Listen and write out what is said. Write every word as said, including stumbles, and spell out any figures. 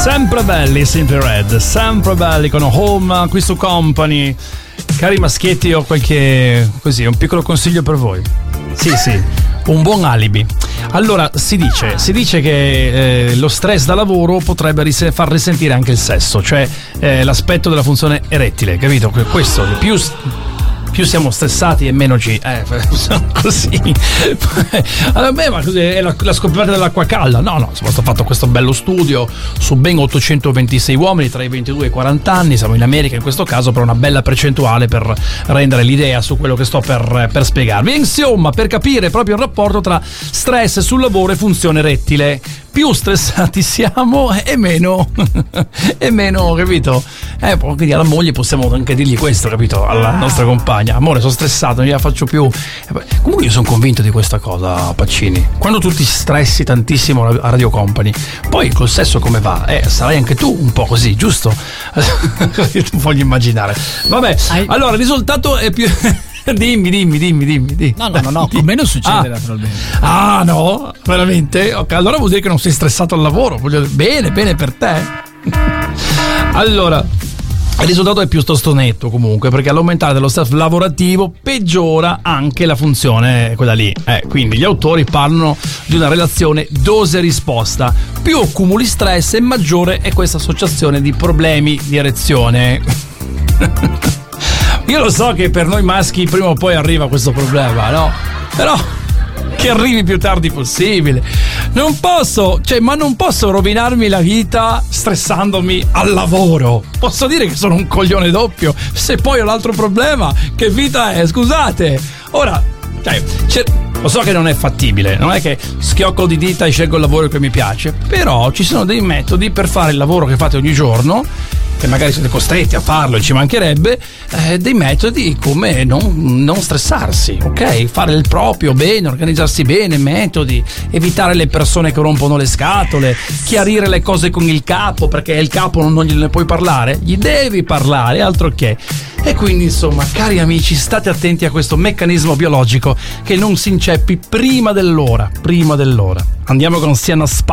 Sempre belli, Simply Red, sempre belli con Home qui su Company. Cari maschietti, ho qualche, così, un piccolo consiglio per voi. Sì, sì, un buon alibi. Allora, si dice, si dice che eh, lo stress da lavoro potrebbe ris- far risentire anche il sesso, cioè eh, l'aspetto della funzione erettile, capito? Questo, più... più siamo stressati e meno ci eh così allora, beh, ma così è la, la scoperta dell'acqua calda. No, no, sono stato fatto questo bello studio su ben ottocentoventisei uomini tra i ventidue e i quaranta anni. Siamo in America in questo caso, per una bella percentuale per rendere l'idea su quello che sto per, per spiegarvi. Insomma, per capire proprio il rapporto tra stress sul lavoro e funzione erettile. Più stressati siamo e meno e meno, capito? Eh, quindi alla moglie possiamo anche dirgli questo, capito? Alla nostra compagna: amore, sono stressato, non gliela faccio più. Comunque io sono convinto di questa cosa, Pacini. Quando tu ti stressi tantissimo a Radio Company, poi col sesso come va? Eh, sarai anche tu un po' così, giusto? Voglio immaginare. Vabbè, Hai... allora il risultato è più... Dimmi, dimmi, dimmi, dimmi, dimmi. No, no, no, no, con me non succede, ah. naturalmente. Ah, no? Veramente? Ok, allora vuol dire che non sei stressato al lavoro. Bene, bene per te. Allora, il risultato è piuttosto netto comunque, perché all'aumentare dello stress lavorativo peggiora anche la funzione, quella lì. Eh, quindi gli autori parlano di una relazione dose-risposta. Più accumuli stress e maggiore è questa associazione di problemi di erezione. Io lo so che per noi maschi prima o poi arriva questo problema, no? Però che arrivi più tardi possibile. Non posso, cioè, ma non posso rovinarmi la vita stressandomi al lavoro. Posso dire che sono un coglione doppio, se poi ho l'altro problema. Che vita è? Scusate. Ora, cioè, lo so che non è fattibile, non è che schiocco di dita e scelgo il lavoro che mi piace, però ci sono dei metodi per fare il lavoro che fate ogni giorno, che magari siete costretti a farlo e ci mancherebbe, eh, dei metodi come non, non stressarsi, ok? Fare il proprio bene, organizzarsi bene, metodi, evitare le persone che rompono le scatole, chiarire le cose con il capo, perché il capo non, non gliene puoi parlare, gli devi parlare, altro che. E quindi insomma, cari amici, state attenti a questo meccanismo biologico che non si inceppi prima dell'ora, prima dell'ora. Andiamo con Sienna Spice.